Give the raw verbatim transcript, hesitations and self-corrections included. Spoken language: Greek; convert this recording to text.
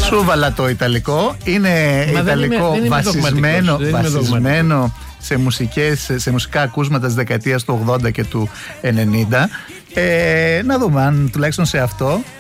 Σου βάλα το ιταλικό. Είναι Μα ιταλικό δεν είμαι, δεν βασισμένο, δεν βασισμένο σε, μουσικές, σε μουσικά ακούσματα της δεκαετίας του ογδόντα και του ενενήντα. Ε, να δούμε αν τουλάχιστον σε αυτό